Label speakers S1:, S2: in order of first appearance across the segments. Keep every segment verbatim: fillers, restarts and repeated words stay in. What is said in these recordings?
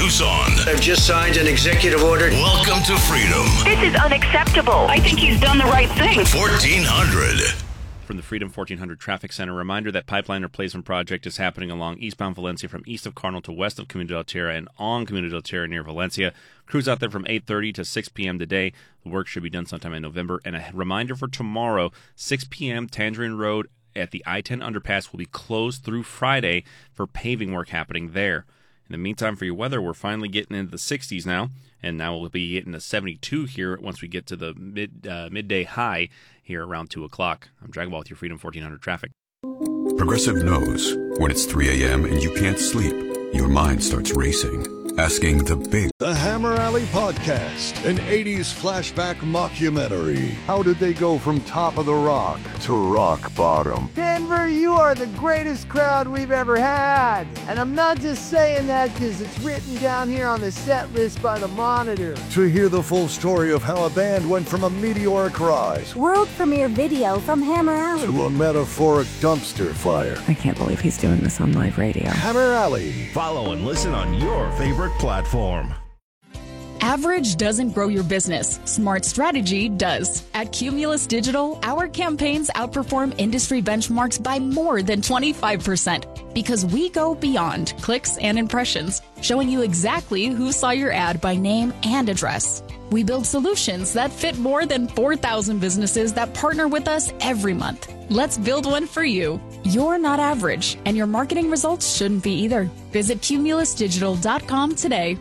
S1: Tucson.
S2: I've just signed an executive order.
S1: Welcome to freedom.
S3: This is unacceptable. I think he's done the right thing.
S1: fourteen hundred.
S4: From the Freedom fourteen hundred Traffic Center, reminder that pipeline replacement project is happening along eastbound Valencia from east of Cardinal to west of Camino del Tierra and on Camino del Tierra near Valencia. Crews out there from eight thirty to six p.m. today. The work should be done sometime in November. And a reminder for tomorrow, six p.m. Tangerine Road at the I ten underpass will be closed through Friday for paving work happening there. In the meantime, for your weather, we're finally getting into the sixties now, and now we'll be getting to seventy-two here once we get to the mid uh, midday high here around two o'clock. I'm Dragonball with your Freedom fourteen hundred traffic.
S5: Progressive knows when it's three a.m. and you can't sleep, your mind starts racing, asking the big...
S6: The Hammer Alley Podcast, an eighties flashback mockumentary. How did they go from top of the rock to rock bottom?
S7: Denver, you are the greatest crowd we've ever had. And I'm not just saying that because it's written down here on the set list by the Monitor.
S6: To hear the full story of how a band went from a meteoric rise,
S8: world premiere video from Hammer Alley,
S6: to a metaphoric dumpster fire.
S9: I can't believe he's doing this on live radio.
S6: Hammer Alley.
S10: Follow and listen on your favorite platform.
S11: Average doesn't grow your business. Smart strategy does. At Cumulus Digital, our campaigns outperform industry benchmarks by more than twenty-five percent because we go beyond clicks and impressions, showing you exactly who saw your ad by name and address. We build solutions that fit more than four thousand businesses that partner with us every month. Let's build one for you. You're not average, and your marketing results shouldn't be either. Visit cumulus digital dot com today.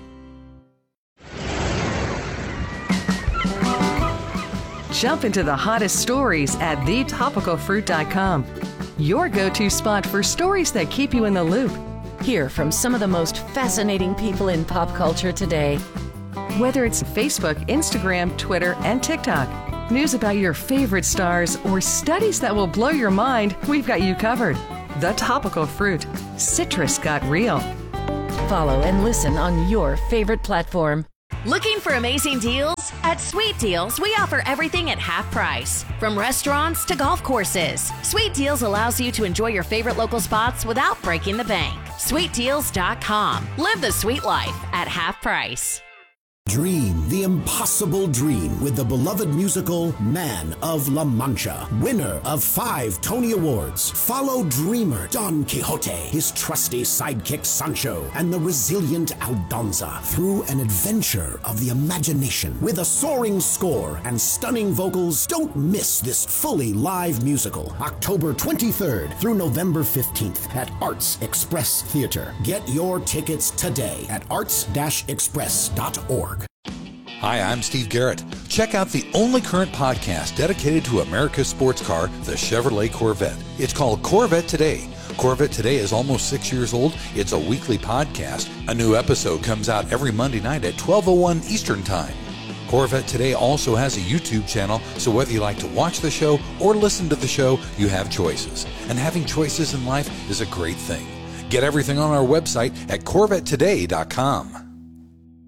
S9: Jump into the hottest stories at the topical fruit dot com. Your go-to spot for stories that keep you in the loop.
S12: Hear from some of the most fascinating people in pop culture today.
S9: Whether it's Facebook, Instagram, Twitter, and TikTok, news about your favorite stars, or studies that will blow your mind, we've got you covered. The Topical Fruit. Citrus got real.
S12: Follow and listen on your favorite platform.
S13: Looking for amazing deals? At Sweet Deals, we offer everything at half price. From restaurants to golf courses, Sweet Deals allows you to enjoy your favorite local spots without breaking the bank. sweet deals dot com. Live the sweet life at half price.
S14: Dream the impossible dream with the beloved musical Man of La Mancha, winner of five Tony Awards. Follow dreamer Don Quixote, his trusty sidekick Sancho, and the resilient Aldonza through an adventure of the imagination. With a soaring score and stunning vocals, don't miss this fully live musical. October twenty-third through November fifteenth at Arts Express Theater. Get your tickets today at arts dash express dot org.
S15: Hi, I'm Steve Garrett. Check out the only current podcast dedicated to America's sports car, the Chevrolet Corvette. It's called Corvette Today. Corvette Today is almost six years old. It's a weekly podcast. A new episode comes out every Monday night at twelve oh one Eastern Time. Corvette Today also has a YouTube channel, so whether you like to watch the show or listen to the show, you have choices. And having choices in life is a great thing. Get everything on our website at corvette today dot com.